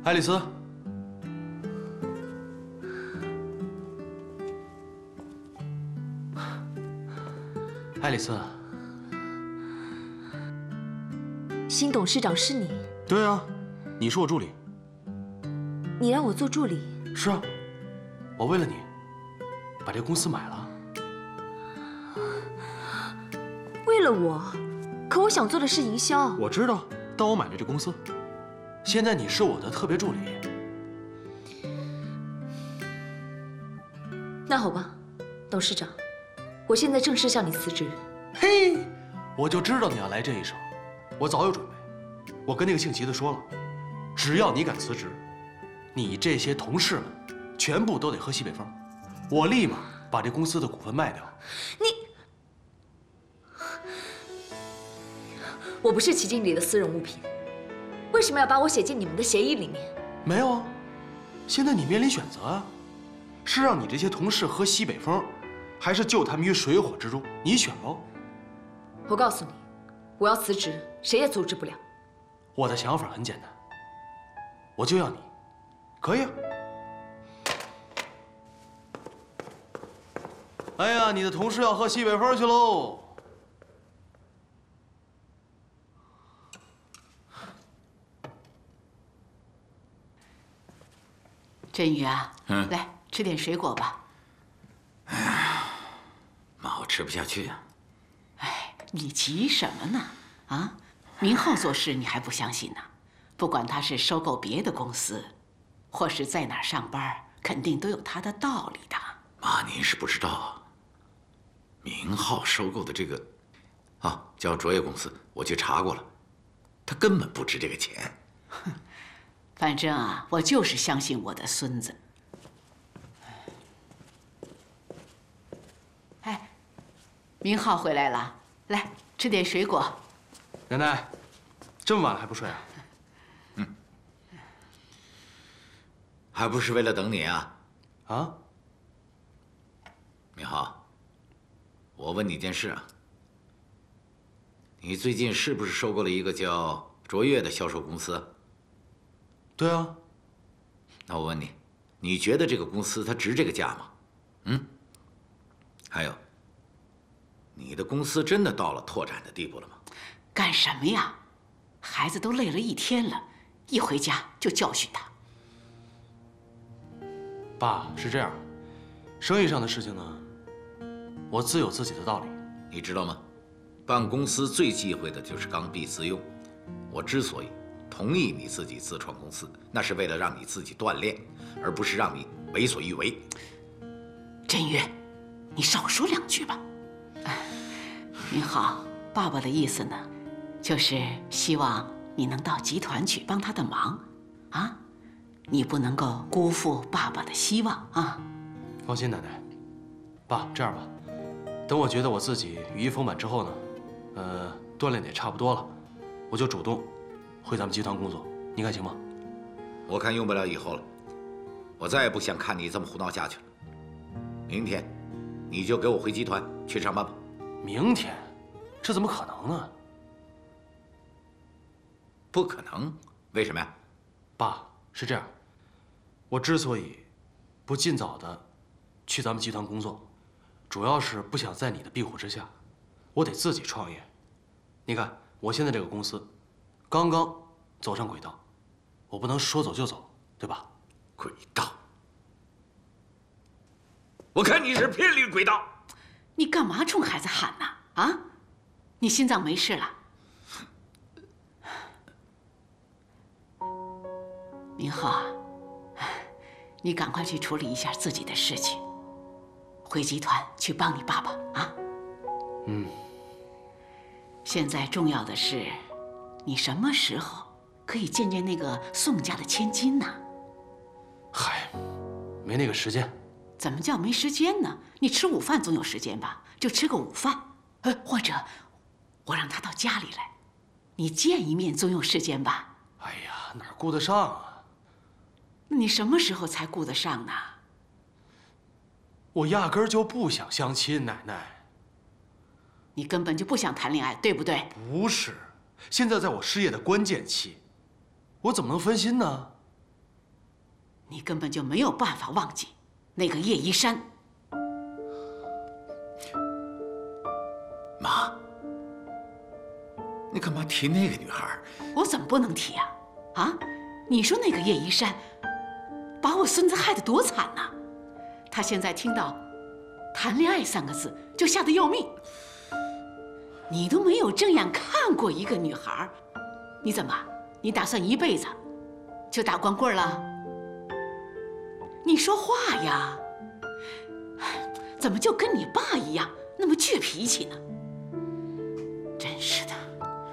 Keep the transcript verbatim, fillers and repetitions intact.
爱丽丝，爱丽丝， 新董事长是你？ 对啊，你是我助理。 你让我做助理？ 是啊，我为了你，把这公司买了。 为了我？可我想做的是营销。 我知道，但我买了这公司。现在你是我的特别助理。 那好吧，董事长，我现在正式向你辞职。 嘿，我就知道你要来这一手，我早有准备。我跟那个姓齐的说了，只要你敢辞职，你这些同事们全部都得喝西北风。我立马把这公司的股份卖掉。 你，我不是齐经理的私人物品，为什么要把我写进你们的协议里面？ 没有啊，现在你面临选择啊，是让你这些同事喝西北风，还是救他们于水火之中？你选喽。 我告诉你，我要辞职，谁也阻止不了。 我的想法很简单，我就要你，可以啊。哎呀，你的同事要喝西北风去喽。 振宇啊，嗯，来吃点水果吧。 哎呀，妈，我吃不下去啊。 哎，你急什么呢？啊，明浩做事你还不相信呢？不管他是收购别的公司，或是在哪儿上班，肯定都有他的道理的。 妈，您是不知道啊，明浩收购的这个，啊，叫卓越公司，我去查过了，他根本不值这个钱。 哼。反正啊，我就是相信我的孙子。哎，明浩回来了，来吃点水果。 奶奶，这么晚了还不睡啊？ 嗯，还不是为了等你啊？ 啊？ 明浩，我问你件事啊，你最近是不是收购了一个叫卓越的销售公司？ 对啊。 那我问你，你觉得这个公司它值这个价吗？嗯。还有，你的公司真的到了拓展的地步了吗？ 干什么呀？孩子都累了一天了，一回家就教训他。 爸，是这样，生意上的事情呢，我自有自己的道理。 你知道吗？办公司最忌讳的就是刚愎自用。我之所以同意你自己自创公司，那是为了让你自己锻炼，而不是让你为所欲为。 振宇，你少说两句吧。明浩，爸爸的意思呢，就是希望你能到集团去帮他的忙，啊，你不能够辜负爸爸的希望啊。 放心，奶奶。爸，这样吧，等我觉得我自己羽翼丰满之后呢，呃，锻炼的也差不多了，我就主动回咱们集团工作，你看行吗？ 我看用不了以后了，我再也不想看你这么胡闹下去了。明天，你就给我回集团去上班吧。 明天？这怎么可能呢？ 不可能？为什么呀？ 爸，是这样，我之所以不尽早的去咱们集团工作，主要是不想在你的庇护之下，我得自己创业。你看，我现在这个公司刚刚走上轨道，我不能说走就走，对吧？ 轨道？我看你是偏离轨道。 你干嘛冲孩子喊呢？啊，你心脏没事了？明浩啊，你赶快去处理一下自己的事情，回集团去帮你爸爸啊。 嗯。 现在重要的是，你什么时候可以见见那个宋家的千金呢？ 嗨，没那个时间。 怎么叫没时间呢？你吃午饭总有时间吧？就吃个午饭，呃，或者我让他到家里来，你见一面总有时间吧？ 哎呀，哪顾得上啊？ 那你什么时候才顾得上呢？ 我压根儿就不想相亲，奶奶。 你根本就不想谈恋爱，对不对？ 不是，现在在我事业的关键期，我怎么能分心呢？ 你根本就没有办法忘记那个叶一山。 妈，你干嘛提那个女孩？ 我怎么不能提呀？啊，你说那个叶一山，把我孙子害得多惨呐！他现在听到“谈恋爱”三个字就吓得要命。你都没有正眼看过一个女孩，你怎么？你打算一辈子就打光棍了？你说话呀！怎么就跟你爸一样那么倔脾气呢？真是的。